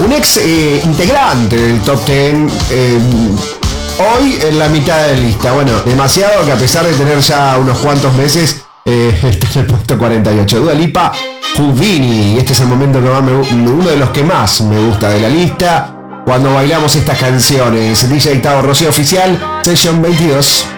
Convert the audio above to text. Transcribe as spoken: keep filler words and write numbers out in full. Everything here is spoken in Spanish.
un ex eh, integrante del top diez, eh, hoy en la mitad de la lista. Bueno, demasiado que a pesar de tener ya unos cuantos meses, eh, está en el puesto cuarenta y ocho. Dua Lipa, Houdini. Este es el momento que más me, uno de los que más me gusta de la lista, cuando bailamos estas canciones. D J Tavo Rocío Oficial, Session veintidós.